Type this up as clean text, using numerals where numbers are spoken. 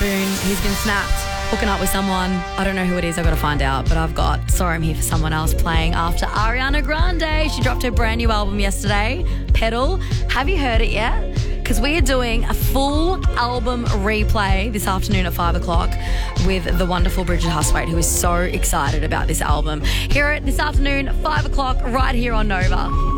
Witherspoon. He's been snapped hooking up with someone. I don't know who it is. I've got to find out. But I've got Sorry I'm Here for Someone Else playing after Ariana Grande. She dropped her brand new album yesterday, Pedal. Have you heard it yet? Because we are doing a full album replay this afternoon at 5 o'clock with the wonderful Bridget Hustwaite, who is so excited about this album. Hear it this afternoon, 5 o'clock, right here on Nova.